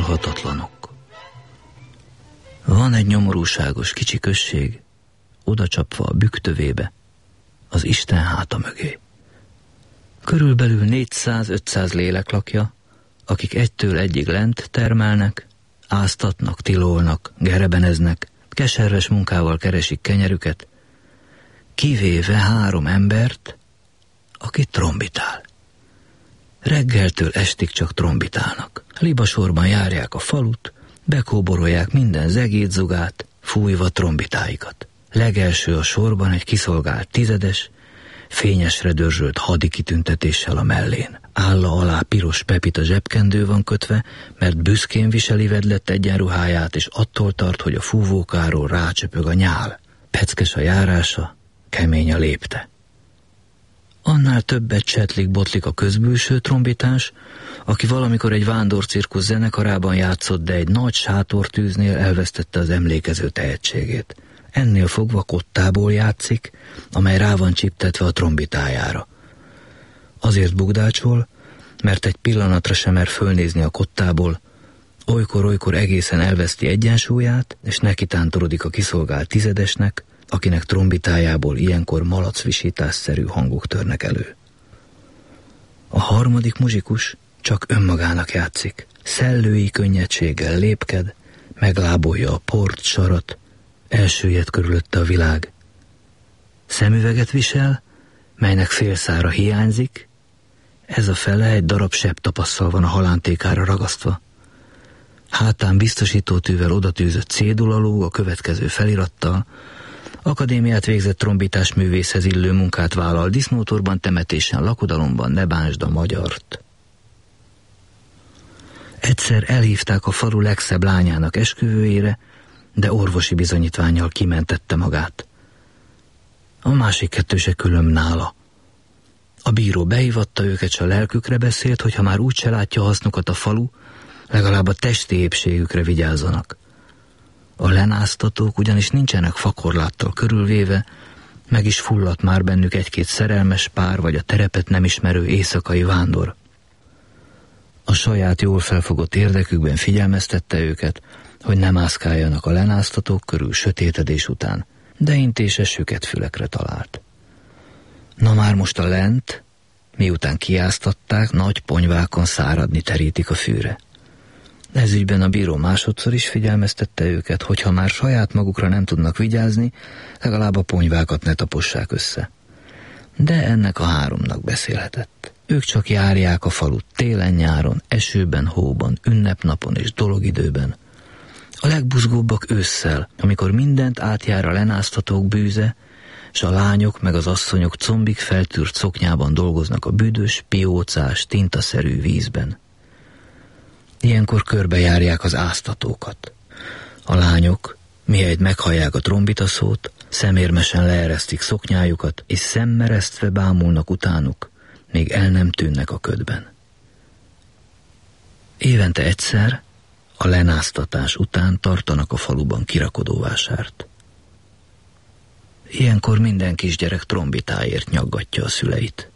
meghalhatatlanok. Van egy nyomorúságos kicsi község, odacsapva a büktövébe, az Isten háta mögé. Körülbelül 400-500 lélek lakja, akik egytől egyig lent termelnek, áztatnak, tilolnak, gerebeneznek, keserves munkával keresik kenyerüket, kivéve 3 embert, aki trombitál. Reggeltől estig csak trombitálnak. Libasorban járják a falut, bekóborolják minden zegétzugát, fújva trombitáikat. Legelső a sorban egy kiszolgált tizedes, fényesre dörzsölt hadi kitüntetéssel a mellén. Álla alá piros pepita zsebkendő van kötve, mert büszkén viseli vedlett egyenruháját, és attól tart, hogy a fúvókáról rácsöpög a nyál. Peckes a járása, kemény a lépte. Annál többet csetlik-botlik a közbülső trombitás, aki valamikor egy vándorcirkusz zenekarában játszott, de egy nagy sátortűznél elvesztette az emlékező tehetségét. Ennél fogva kottából játszik, amely rá van csiptetve a trombitájára. Azért bugdácsol, mert egy pillanatra sem mer fölnézni a kottából, olykor-olykor egészen elveszti egyensúlyát, és neki tántorodik a kiszolgált tizedesnek, akinek trombitájából ilyenkor malacvisításszerű hangok törnek elő. A harmadik muzsikus csak önmagának játszik, szellői könnyedséggel lépked, meglábolja a port, sarat, elsüllyed körülötte a világ. Szemüveget visel, melynek félszára hiányzik, ez a fele egy darab sebtapasszal van a halántékára ragasztva. Hátán biztosítótűvel odatűzött cédula lóg a következő felirattal: akadémiát végzett trombitás művészhez illő munkát vállal, disznótorban, temetésen, lakodalomban, ne bánsd a magyart. Egyszer elhívták a falu legszebb lányának esküvőjére, de orvosi bizonyítvánnyal kimentette magát. A másik 2 se különb nála. A bíró behívatta őket, s a lelkükre beszélt, hogy ha már úgyse látja hasznukat a falu, legalább a testi épségükre vigyázzanak. A lenáztatók ugyanis nincsenek fakorláttal körülvéve, meg is fulladt már bennük 1-2 szerelmes pár, vagy a terepet nem ismerő éjszakai vándor. A saját jól felfogott érdekükben figyelmeztette őket, hogy ne mászkáljanak a lenáztatók körül sötétedés után, de intése süket fülekre talált. Na már most a lent, miután kiáztatták, nagy ponyvákon száradni terítik a fűre. Ezügyben a bíró másodszor is figyelmeztette őket, hogy ha már saját magukra nem tudnak vigyázni, legalább a ponyvákat ne tapossák össze. De ennek a 3-nak beszélhetett. Ők csak járják a falut télen-nyáron, esőben, hóban, ünnepnapon és dologidőben. A legbuzgóbbak ősszel, amikor mindent átjár a lenáztatók bűze, s a lányok meg az asszonyok combig feltűrt szoknyában dolgoznak a büdös, piócás, tintaszerű vízben. Ilyenkor körbejárják az áztatókat. A lányok, mihelyt meghallják a trombitaszót, szemérmesen leeresztik szoknyájukat, és szemmeresztve bámulnak utánuk, még el nem tűnnek a ködben. Évente egyszer, a lenáztatás után tartanak a faluban kirakodóvásárt. Ilyenkor minden kisgyerek trombitáért nyaggatja a szüleit.